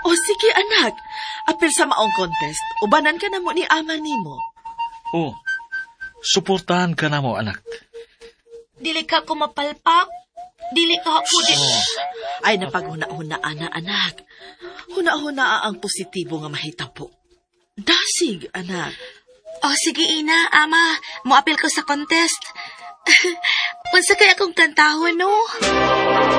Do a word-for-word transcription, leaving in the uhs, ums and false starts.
O sige anak, apil sa maong contest, ubanan ka na mo ni ama nimo. Oh, suportahan ka na mo, anak. Dili ka ko mapalpak. Dili ka ko di... Oh, Ay napaghuna-hunaa na anak. Huna-hunaa ang positibo nga mahitabo. Dasig anak. O sige ina, ama, moapil ko sa contest. Unsa kaya akong kantahon no?